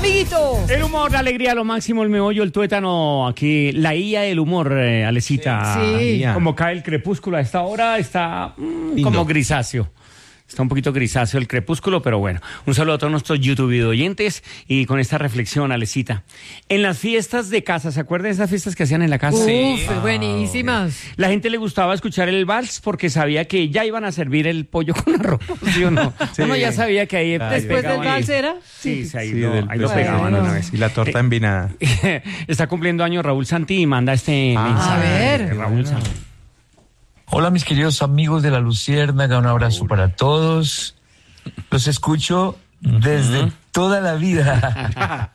Amiguito. El humor, la alegría, lo máximo, el meollo, el tuétano, aquí, la IA del humor, Alecita. Sí. Como cae el crepúsculo a esta hora, está como grisáceo. Está un poquito grisáceo el crepúsculo, pero bueno. Un saludo a todos nuestros YouTube oyentes y con esta reflexión, Alecita. En las fiestas de casa, ¿se acuerdan de esas fiestas que hacían en la casa? Buenísimas. La gente le gustaba escuchar el vals porque sabía que ya iban a servir el pollo con arroz, ¿sí o no? Sí. Uno ya sabía que ahí Después del vals era. Sí, ahí Sí, lo pegaban una vez. Y la torta envinada. Está cumpliendo años Raúl Santi y manda este mensaje. A ver. Raúl Santi. Hola mis queridos amigos de La Luciérnaga, un abrazo para todos. Los escucho desde toda la vida.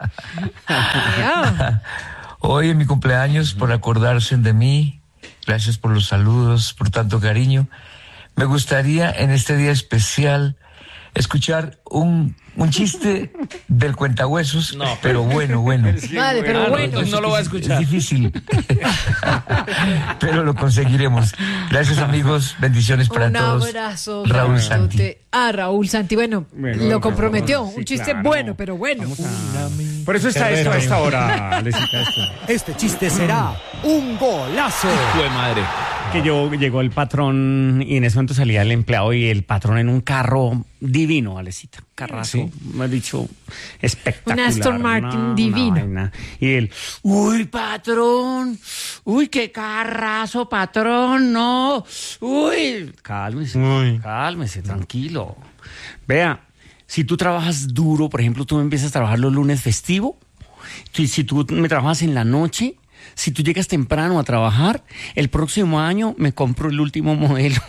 Hoy en mi cumpleaños, por acordarse de mí, gracias por los saludos, por tanto cariño. Me gustaría en este día especial escuchar un chiste del cuentahuesos, pero bueno. Vale, pero bueno. No lo voy a escuchar. Es difícil, pero lo conseguiremos. Gracias amigos, bendiciones para todos. Un abrazo. Raúl Santi. Raúl Santi, bueno, lo comprometió. sí, Un chiste claro. bueno, pero bueno. Por eso está esto a esta hora, Alecita, esto. Este chiste será un golazo. ¡Fue madre! Que llegó el patrón y en ese momento salía el empleado y el patrón en un carro divino, Alecita. Carrazo, me ha dicho, espectacular. Un Aston Martin divino. Vaina. Y él, uy, patrón, uy, qué carrazo, patrón, no, uy. Cálmese, tranquilo. Vea, si tú trabajas duro, por ejemplo, tú empiezas a trabajar los lunes festivo, si tú me trabajas en la noche, si tú llegas temprano a trabajar, el próximo año me compro el último modelo.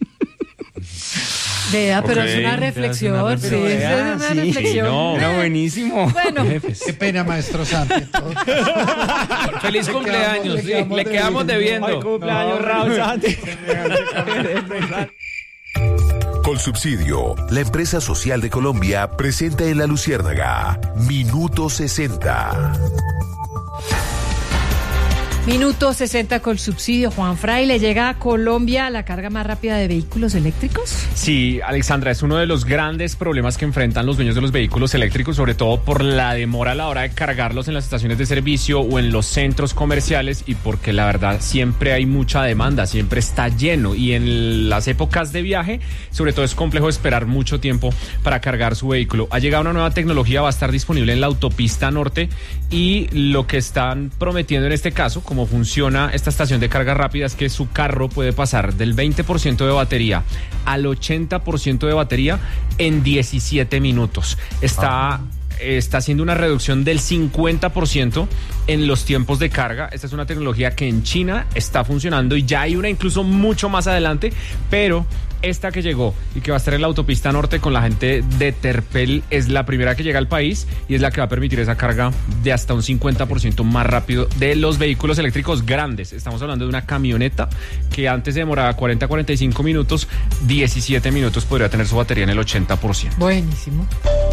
Vea, pero es una reflexión. Sí, es una reflexión. No, buenísimo. Bueno, Qué pena, maestro Santi. ¡Feliz cumpleaños! Le quedamos debiendo. Cumpleaños, Raúl Santi. Colsubsidio, la empresa social de Colombia, presenta en La Luciérnaga Minuto 60. Minuto 60 con subsidio. Juan Fraile, ¿llega a Colombia la carga más rápida de vehículos eléctricos? Sí, Alexandra, es uno de los grandes problemas que enfrentan los dueños de los vehículos eléctricos, sobre todo por la demora a la hora de cargarlos en las estaciones de servicio o en los centros comerciales y porque la verdad siempre hay mucha demanda, siempre está lleno y en las épocas de viaje, sobre todo es complejo esperar mucho tiempo para cargar su vehículo. Ha llegado una nueva tecnología, va a estar disponible en la autopista norte y lo que están prometiendo en este caso, cómo funciona esta estación de carga rápida, es que su carro puede pasar del 20% de batería al 80% de batería en 17 minutos. Está haciendo una reducción del 50% en los tiempos de carga. Esta es una tecnología que en China está funcionando y ya hay una incluso mucho más adelante, pero esta que llegó y que va a estar en la autopista norte con la gente de Terpel es la primera que llega al país y es la que va a permitir esa carga de hasta un 50% más rápido de los vehículos eléctricos grandes. Estamos hablando de una camioneta que antes se demoraba 40-45 minutos, 17 minutos podría tener su batería en el 80%. Buenísimo.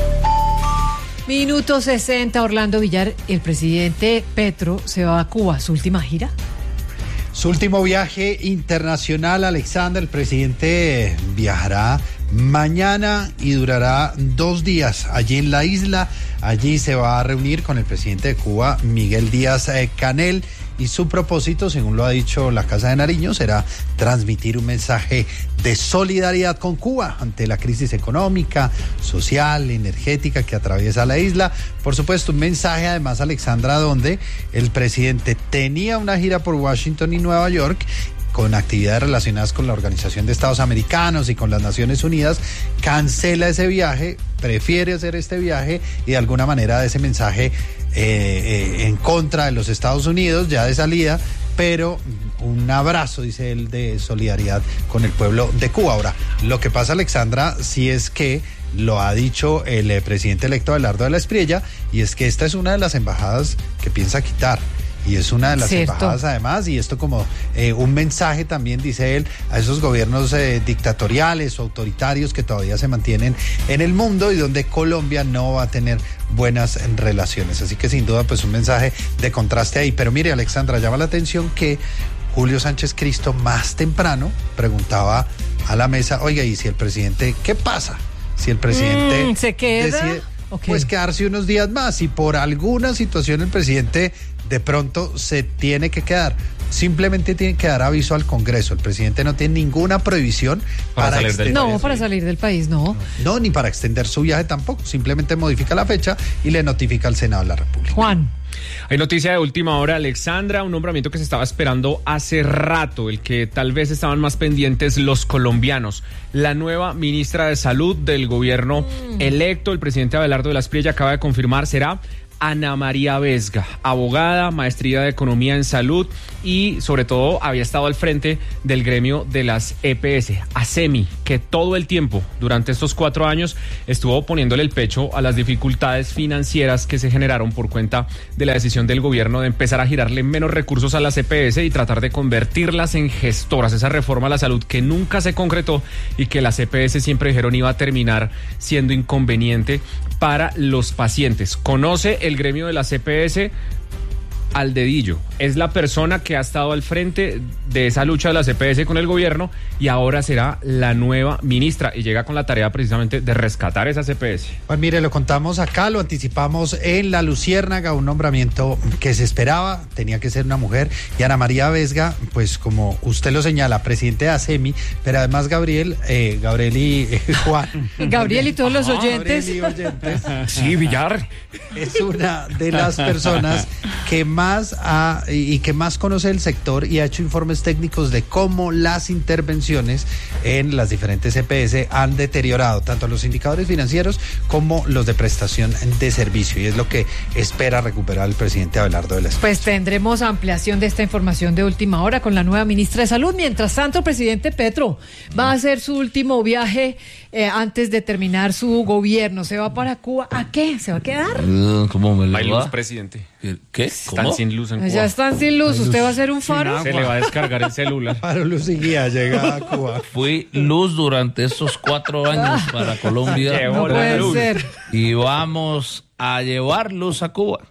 Minuto 60, Orlando Villar, el presidente Petro se va a Cuba, su última gira. Su último viaje internacional, Alexander, el presidente viajará mañana y durará 2 días allí en la isla. Allí se va a reunir con el presidente de Cuba, Miguel Díaz-Canel, y su propósito, según lo ha dicho la Casa de Nariño, será transmitir un mensaje de solidaridad con Cuba ante la crisis económica, social, energética que atraviesa la isla. Por supuesto, un mensaje además, Alexandra, donde el presidente tenía una gira por Washington y Nueva York con actividades relacionadas con la Organización de Estados Americanos y con las Naciones Unidas, cancela ese viaje, prefiere hacer este viaje y de alguna manera ese mensaje en contra de los Estados Unidos ya de salida, pero un abrazo, dice él, de solidaridad con el pueblo de Cuba. Ahora, lo que pasa, Alexandra, sí es que lo ha dicho el presidente electo Abelardo de la Espriella, y es que esta es una de las embajadas que piensa quitar. Y es una de las embajadas además, y esto como un mensaje también, dice él, a esos gobiernos dictatoriales o autoritarios que todavía se mantienen en el mundo y donde Colombia no va a tener buenas relaciones. Así que sin duda pues un mensaje de contraste ahí. Pero mire, Alexandra, llama la atención que Julio Sánchez Cristo más temprano preguntaba a la mesa, oiga, ¿y si el presidente, qué pasa? Si el presidente ¿se queda? decide... pues quedarse unos días más. Y por alguna situación el presidente de pronto se tiene que quedar. Simplemente tiene que dar aviso al Congreso. El presidente no tiene ninguna prohibición para salir del país, no. No, ni para extender su viaje tampoco. Simplemente modifica la fecha y le notifica al Senado de la República. Juan. Hay noticia de última hora, Alexandra, un nombramiento que se estaba esperando hace rato, el que tal vez estaban más pendientes los colombianos. La nueva ministra de Salud del gobierno electo, el presidente Abelardo de la Espriella, acaba de confirmar, será Ana María Vesga, abogada, maestría de Economía en Salud y sobre todo había estado al frente del gremio de las EPS, ASEMI, que todo el tiempo durante estos 4 años estuvo poniéndole el pecho a las dificultades financieras que se generaron por cuenta de la decisión del gobierno de empezar a girarle menos recursos a las EPS y tratar de convertirlas en gestoras. Esa reforma a la salud que nunca se concretó y que las EPS siempre dijeron iba a terminar siendo inconveniente para los pacientes. Conoce el gremio de las EPS al dedillo. Es la persona que ha estado al frente de esa lucha de las EPS con el gobierno y ahora será la nueva ministra y llega con la tarea precisamente de rescatar esas EPS. Pues mire, lo contamos acá, lo anticipamos en La Luciérnaga, un nombramiento que se esperaba, tenía que ser una mujer, y Ana María Vesga, pues como usted lo señala, presidente de ASEMI, pero además Gabriel y Juan. Gabriel y todos los oyentes. Sí, Villar. Es una de las personas que más conoce el sector y ha hecho informes técnicos de cómo las intervenciones en las diferentes EPS han deteriorado tanto los indicadores financieros como los de prestación de servicio, y es lo que espera recuperar el presidente Abelardo de la Espriella. Pues tendremos ampliación de esta información de última hora con la nueva ministra de Salud. Mientras tanto, el presidente Petro va a hacer su último viaje antes de terminar su gobierno. Se va para Cuba. ¿A qué? ¿Se va a quedar? ¿Cómo me Hay luz, presidente. ¿Qué? Están sin luz en Cuba. Ya están sin luz. ¿Usted va a hacer un faro? Se le va a descargar el celular. Faro, luz y guía, llega a Cuba. Fui luz durante esos 4 años para Colombia. No puede ser. Y vamos a llevar luz a Cuba.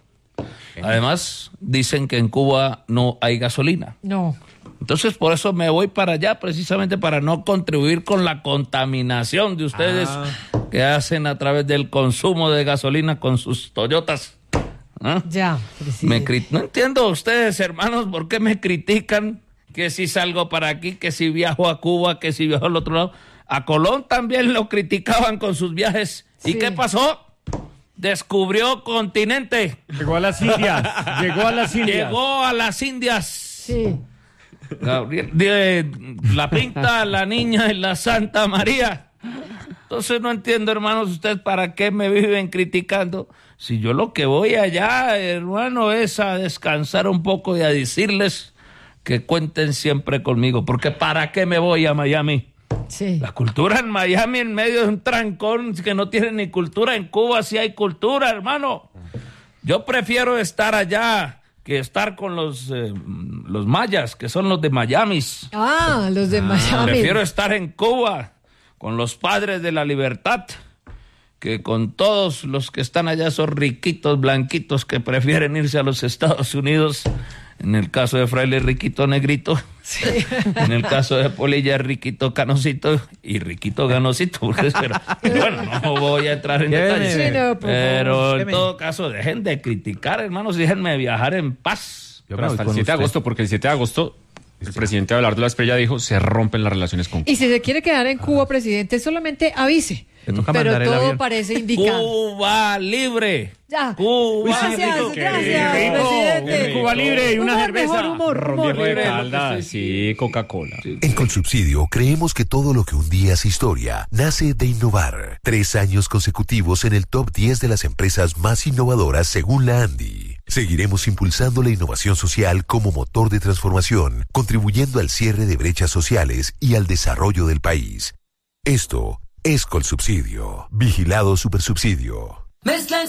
Además, dicen que en Cuba no hay gasolina. No. Entonces, por eso me voy para allá, precisamente para no contribuir con la contaminación de ustedes que hacen a través del consumo de gasolina con sus Toyotas. ¿Ah? Ya, presidente. No entiendo ustedes, hermanos, por qué me critican que si salgo para aquí, que si viajo a Cuba, que si viajo al otro lado. A Colón también lo criticaban con sus viajes. Sí. ¿Y qué pasó? Descubrió continente. Llegó a las Indias. Llegó a las Indias. Sí. La Pinta, la Niña y la Santa María. Entonces no entiendo, hermanos, ustedes para qué me viven criticando. Si yo lo que voy allá, hermano, es a descansar un poco y a decirles que cuenten siempre conmigo. Porque ¿para qué me voy a Miami? Sí. La cultura en Miami en medio de un trancón que no tiene ni cultura. En Cuba sí hay cultura, hermano. Yo prefiero estar allá que estar con los mayas, que son los de Miami. Los de Miami. Prefiero estar en Cuba con los padres de la libertad que con todos los que están allá, esos riquitos blanquitos que prefieren irse a los Estados Unidos. En el caso de Fraile, riquito negrito. Sí. En el caso de Polilla, riquito canosito y riquito ganosito. Pero bueno, no voy a entrar en detalles. Sí, no, pero en todo caso, dejen de criticar, hermanos, y déjenme viajar en paz. Pero hasta el 7 de agosto, porque el 7 de agosto el presidente Abelardo de la Espriella dijo se rompen las relaciones con Cuba. Y si se quiere quedar en Cuba, presidente, solamente avise. Pero todo parece indicar. Cuba libre. Ya. Cuba gracias, presidente. Cuba libre y una Humor, cerveza. mejor humor. De Caldas, sí, Coca-Cola. En Colsubsidio creemos que todo lo que un día es historia nace de innovar. 3 años consecutivos en el top 10 de las empresas más innovadoras según la ANDI. Seguiremos impulsando la innovación social como motor de transformación, contribuyendo al cierre de brechas sociales y al desarrollo del país. Esto es Colsubsidio. Vigilado Supersubsidio. Mezcla